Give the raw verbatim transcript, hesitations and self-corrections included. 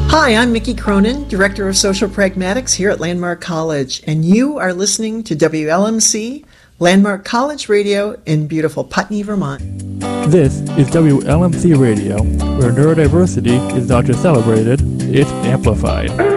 Hi, I'm Mickey Cronin, Director of Social Pragmatics here at Landmark College, and you are listening to W L M C, Landmark College Radio in beautiful Putney, Vermont. This is W L M C Radio, where neurodiversity is not just celebrated, it's amplified.